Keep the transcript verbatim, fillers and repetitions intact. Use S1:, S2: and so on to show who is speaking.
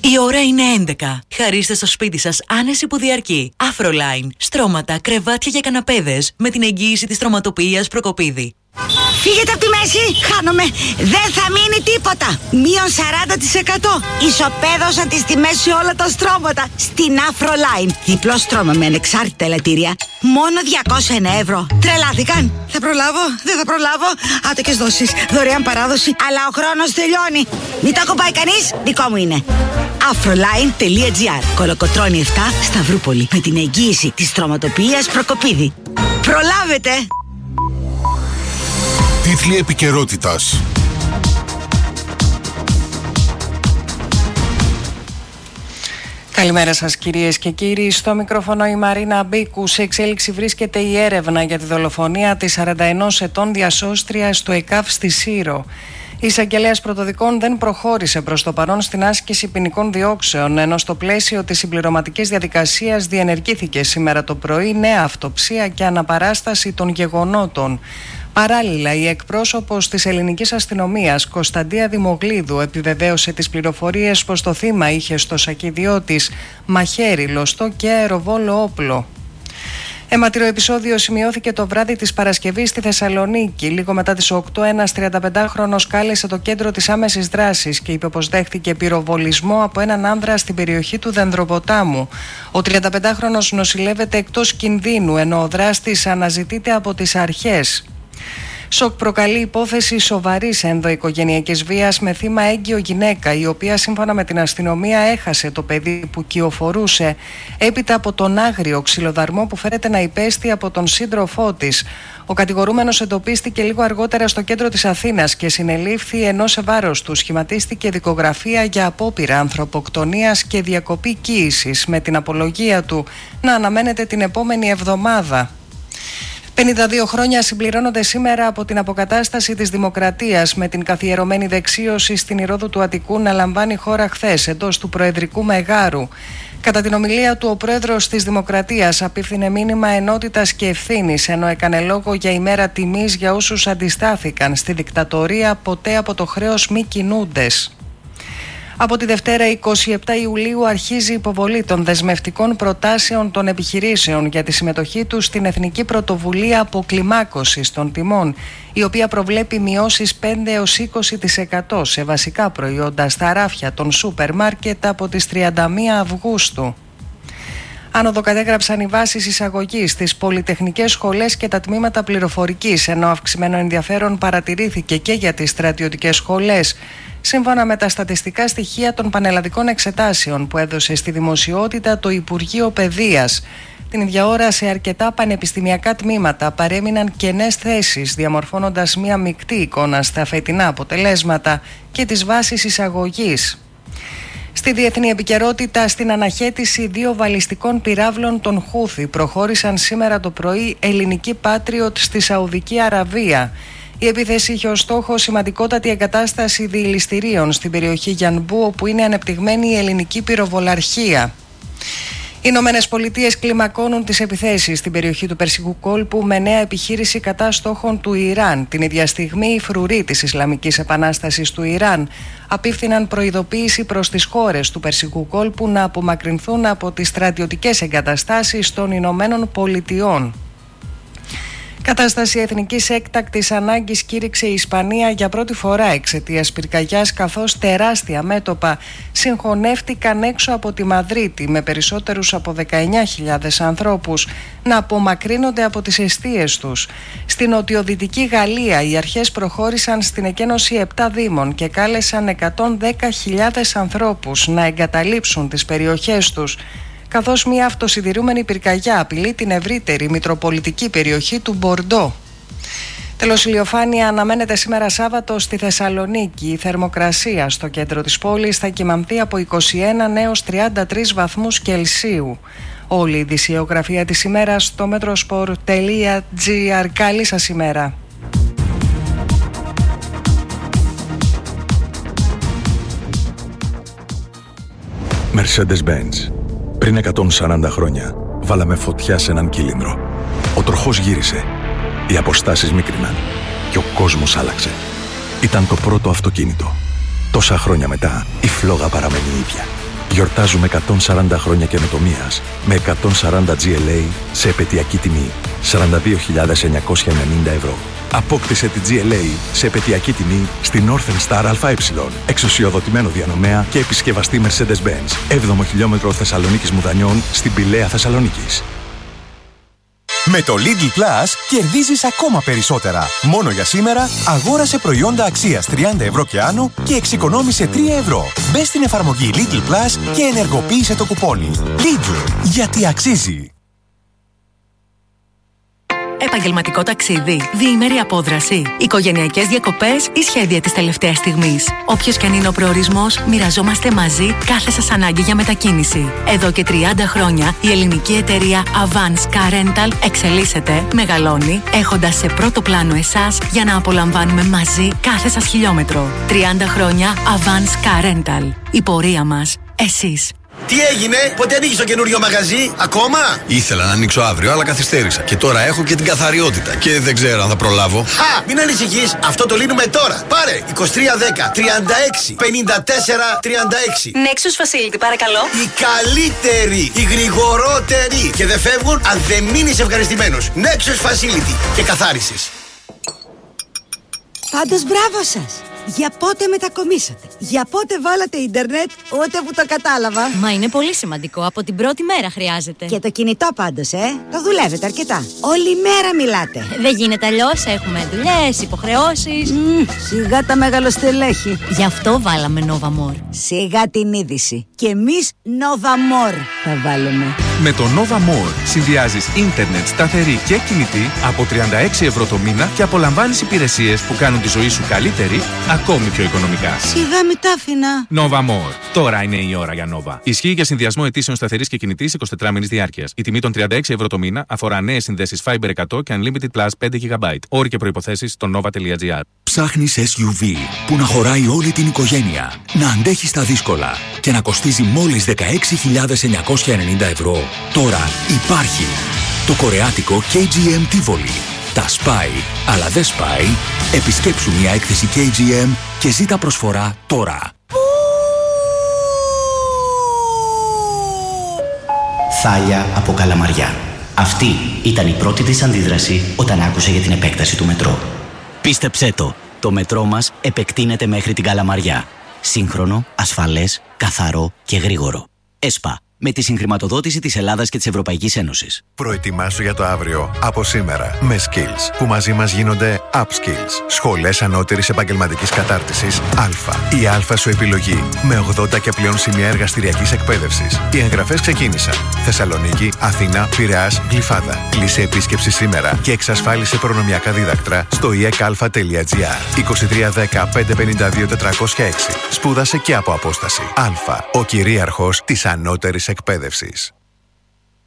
S1: Η ώρα είναι έντεκα. Χαρίστε στο σπίτι σας άνεση που διαρκεί. Afroline. Στρώματα, κρεβάτια και καναπέδες με την εγγύηση της στρωματοποιίας Προκοπίδη.
S2: Φύγετε από τη μέση, χάνομαι. Δεν θα μείνει τίποτα. Μείον σαράντα τοις εκατό. Ισοπαίδωσα τις τιμές σε όλα τα στρώματα. Στην Afroline. Διπλό στρώμα με ανεξάρτητα ελαττήρια. Μόνο διακόσια ένα ευρώ. Τρελάθηκαν. Θα προλάβω, δεν θα προλάβω. Άτοκες δόσεις, δωρεάν παράδοση. Αλλά ο χρόνος τελειώνει. Μην το ακουμπάει κανείς, δικό μου είναι. Afroline.gr. Κολοκοτρώνη επτά, Σταυρούπολη. Με την εγγύηση της στρωματοποιίας Προκοπίδη. Προλάβετε!
S3: Τίτλοι επικαιρότητας.
S4: Καλημέρα σας κυρίες και κύριοι. Στο μικρόφωνο η Μαρίνα Μπίκου. Σε εξέλιξη βρίσκεται η έρευνα για τη δολοφονία της σαράντα ενός ετών διασώστριας στο ΕΚΑΒ στη Σύρο. Η εισαγγελέας πρωτοδικών δεν προχώρησε προς το παρόν στην άσκηση ποινικών διώξεων, ενώ στο πλαίσιο της συμπληρωματικής διαδικασίας διενεργήθηκε σήμερα το πρωί νέα αυτοψία και αναπαράσταση των γεγονότων. Παράλληλα, η εκπρόσωπος της ελληνικής αστυνομίας, Κωνσταντία Δημογλίδου, επιβεβαίωσε τις πληροφορίες πως το θύμα είχε στο σακίδιό της μαχαίρι, λωστό και αεροβόλο όπλο. Αιματηρό επεισόδιο σημειώθηκε το βράδυ της Παρασκευής στη Θεσσαλονίκη. Λίγο μετά τις οκτώ, ένας τριανταπεντάχρονος κάλεσε το κέντρο της άμεσης δράσης και είπε πως δέχτηκε πυροβολισμό από έναν άνδρα στην περιοχή του Δενδροποτάμου. Ο τριανταπεντάχρονος νοσηλεύεται εκτός κινδύνου, ενώ ο δράστης αναζητείται από τις αρχές. Σοκ προκαλεί υπόθεση σοβαρής ενδοοικογενειακής βίας με θύμα έγκυο γυναίκα, η οποία σύμφωνα με την αστυνομία έχασε το παιδί που κυοφορούσε έπειτα από τον άγριο ξυλοδαρμό που φέρεται να υπέστη από τον σύντροφό της. Ο κατηγορούμενος εντοπίστηκε λίγο αργότερα στο κέντρο της Αθήνας και συνελήφθη, ενώ σε βάρος του σχηματίστηκε δικογραφία για απόπειρα ανθρωποκτονίας και διακοπή κοίησης, με την απολογία του να αναμένεται την επόμενη εβδομάδα. πενήντα δύο χρόνια συμπληρώνονται σήμερα από την αποκατάσταση της δημοκρατίας, με την καθιερωμένη δεξίωση στην Ηρώδου του Αττικού να λαμβάνει χώρα χθες εντός του Προεδρικού Μεγάρου. Κατά την ομιλία του, ο πρόεδρος της Δημοκρατίας απίφθινε μήνυμα ενότητας και ευθύνης, ενώ έκανε λόγο για ημέρα τιμής για όσους αντιστάθηκαν στη δικτατορία, ποτέ από το χρέος μη κινούντες. Από τη Δευτέρα εικοστή εβδόμη Ιουλίου αρχίζει η υποβολή των δεσμευτικών προτάσεων των επιχειρήσεων για τη συμμετοχή τους στην Εθνική Πρωτοβουλία Αποκλιμάκωσης των Τιμών, η οποία προβλέπει μειώσεις πέντε έως είκοσι τοις εκατό σε βασικά προϊόντα στα ράφια των σούπερ μάρκετ από τις τριάντα μία Αυγούστου. Άνοδο κατέγραψαν οι βάσεις εισαγωγής στις πολυτεχνικές σχολές και τα τμήματα πληροφορικής, ενώ αυξημένο ενδιαφέρον παρατηρήθηκε και για τις στρατιωτικές σχολές. Σύμφωνα με τα στατιστικά στοιχεία των πανελλαδικών εξετάσεων που έδωσε στη δημοσιότητα το Υπουργείο Παιδείας, την ίδια ώρα σε αρκετά πανεπιστημιακά τμήματα παρέμειναν κενές θέσεις, διαμορφώνοντας μια μεικτή εικόνα στα φετινά αποτελέσματα και τις βάσεις εισαγωγής. Στη διεθνή επικαιρότητα, στην αναχέτηση δύο βαλιστικών πυράβλων των Χούθη προχώρησαν σήμερα το πρωί ελληνικοί Patriot στη Σαουδική Αραβία. Η επίθεση είχε ως στόχο σημαντικότατη εγκατάσταση διηληστηρίων στην περιοχή Γιανμπού, όπου είναι ανεπτυγμένη η ελληνική πυροβολαρχία. Οι Ηνωμένες Πολιτείες κλιμακώνουν τις επιθέσεις στην περιοχή του Περσικού κόλπου με νέα επιχείρηση κατά στόχων του Ιράν. Την ίδια στιγμή, οι φρουροί της Ισλαμικής Επανάστασης του Ιράν απίφθηναν προειδοποίηση προς τις χώρες του Περσικού κόλπου να απομακρυνθούν από τις στρατιωτικές εγκαταστάσεις των Ηνωμένων Πολιτειών. Κατάσταση εθνικής έκτακτης ανάγκης κήρυξε η Ισπανία για πρώτη φορά εξαιτίας πυρκαγιάς, καθώς τεράστια μέτωπα συγχωνεύτηκαν έξω από τη Μαδρίτη, με περισσότερους από δεκαεννιά χιλιάδες ανθρώπους να απομακρύνονται από τις εστίες τους. Στην νοτιοδυτική Γαλλία οι αρχές προχώρησαν στην εκένωση επτά δήμων και κάλεσαν εκατόν δέκα χιλιάδες ανθρώπους να εγκαταλείψουν τις περιοχές τους, καθώς μια αυτοσυντηρούμενη πυρκαγιά απειλεί την ευρύτερη μητροπολιτική περιοχή του Μπορντό. Τέλος, ηλιοφάνεια αναμένεται σήμερα Σάββατο στη Θεσσαλονίκη. Η θερμοκρασία στο κέντρο της πόλης θα κυμανθεί από είκοσι ένα έως τριάντα τρεις βαθμούς Κελσίου. Όλη η ειδησιογραφία της ημέρας στο metrosport τελεία gr. Καλή σας ημέρα.
S5: Mercedes-Benz. Πριν εκατόν σαράντα χρόνια, βάλαμε φωτιά σε έναν κύλινδρο. Ο τροχός γύρισε, οι αποστάσεις μίκριναν και ο κόσμος άλλαξε. Ήταν το πρώτο αυτοκίνητο. Τόσα χρόνια μετά, η φλόγα παραμένει η ίδια. Γιορτάζουμε εκατόν σαράντα χρόνια καινοτομίας με εκατόν σαράντα τζι ελ έι σε επαιτειακή τιμή σαράντα δύο χιλιάδες εννιακόσια ενενήντα ευρώ. Απόκτησε τη τζι ελ έι σε επαιτειακή τιμή στην Northern Star ΑΕ, εξουσιοδοτημένο διανομέα και επισκευαστή Mercedes-Benz, έβδομο χιλιόμετρο Θεσσαλονίκης Μουδανιών στην Πηλαία Θεσσαλονίκης.
S6: Με το Lidl Plus κερδίζεις ακόμα περισσότερα. Μόνο για σήμερα αγόρασε προϊόντα αξίας τριάντα ευρώ και άνω και εξοικονόμησε τρία ευρώ. Μπες στην εφαρμογή Lidl Plus και ενεργοποίησε το κουπόνι. Lidl, γιατί αξίζει.
S1: Επαγγελματικό ταξίδι, διήμερη απόδραση, οικογενειακές διακοπές ή σχέδια της τελευταίας στιγμής. Όποιος και αν είναι ο προορισμός, μοιραζόμαστε μαζί κάθε σας ανάγκη για μετακίνηση. Εδώ και τριάντα χρόνια η ελληνική εταιρεία Avance Car Rental εξελίσσεται, μεγαλώνει, έχοντας σε πρώτο πλάνο εσάς για να απολαμβάνουμε μαζί κάθε σας χιλιόμετρο. τριάντα χρόνια Avance Car Rental. Η πορεία μας, εσείς.
S7: Τι έγινε, πότε ανοίγεις το καινούριο μαγαζί, ακόμα?
S8: Ήθελα να ανοίξω αύριο, αλλά καθυστέρησα. Και τώρα έχω και την καθαριότητα. Και δεν ξέρω αν θα προλάβω.
S7: Χα! Μην ανησυχείς, αυτό το λύνουμε τώρα. Πάρε είκοσι τρία δέκα τριάντα έξι πενήντα τέσσερα τριάντα έξι.
S1: Nexus Facility, παρακαλώ.
S7: Οι καλύτεροι, οι γρηγορότεροι. Και δεν φεύγουν αν δεν μείνεις ευχαριστημένος. Nexus Facility και καθάρισες.
S2: Πάντως μπράβο σας. Για πότε μετακομίσατε? Για πότε βάλατε ίντερνετ? Ούτε που το κατάλαβα.
S9: Μα είναι πολύ σημαντικό. Από την πρώτη μέρα χρειάζεται.
S2: Και το κινητό πάντως, ε. Το δουλεύετε αρκετά. Όλη μέρα μιλάτε.
S9: Δεν γίνεται αλλιώς. Έχουμε δουλειές, υποχρεώσεις.
S2: Mm, σιγά τα μεγαλοστελέχη.
S9: Γι' αυτό βάλαμε Nova More.
S2: Σιγά την είδηση. Και εμείς Nova More θα βάλουμε.
S10: Με το Nova More συνδυάζεις ίντερνετ σταθερή και κινητή από τριάντα έξι ευρώ το μήνα και απολαμβάνεις υπηρεσίες που κάνουν τη ζωή σου καλύτερη, ακόμη πιο οικονομικά.
S2: Σιγά μη τα άφηνα.
S10: Nova More. Τώρα είναι η ώρα για Nova. Ισχύει για συνδυασμό αιτήσεων σταθερής και κινητής εικοσιτετράμινης διάρκειας. Η τιμή των τριάντα έξι ευρώ το μήνα αφορά νέες συνδέσεις Fiber εκατό και Unlimited Plus πέντε γιγαμπάιτ. Όροι και προϋποθέσεις στο nova τελεία gr.
S11: Ψάχνεις ες γιου βι που να χωράει όλη την οικογένεια, να αντέχει στα δύσκολα και να κοστίζει μόλις δεκαέξι χιλιάδες εννιακόσια ενενήντα ευρώ. Τώρα υπάρχει το κορεάτικο κέι τζι εμ Tivoli. Τα σπάει, αλλά δεν σπάει. Επισκέψου μια έκθεση κέι τζι εμ και ζήτα προσφορά τώρα.
S12: Θάλια από Καλαμαριά. Αυτή ήταν η πρώτη της αντίδραση όταν άκουσε για την επέκταση του μετρό. Πίστεψέ το, το μετρό μας επεκτείνεται μέχρι την Καλαμαριά. Σύγχρονο, ασφαλές, καθαρό και γρήγορο. ΕΣΠΑ. Με τη συγχρηματοδότηση της Ελλάδας και της Ευρωπαϊκής Ένωσης.
S6: Προετοιμάσου για το αύριο από σήμερα με Skills, που μαζί μας γίνονται Upskills. Σχολές ανώτερης επαγγελματικής κατάρτισης Α. Η Α σου επιλογή με ογδόντα και πλέον σημεία εργαστηριακής εκπαίδευσης. Οι εγγραφές ξεκίνησαν. Θεσσαλονίκη, Αθήνα, Πειραιάς, Γλυφάδα. Λύσε επίσκεψη σήμερα και εξασφάλισε προνομιακά δίδακτρα στο ι εκ α τελεία τζι άρ. είκοσι τρία δέκα πεντακόσια πενήντα δύο τετρακόσια έξι. Σπούδασε και από απόσταση. Α. Ο κυρίαρχος της ανώτερης εκπαίδευσης.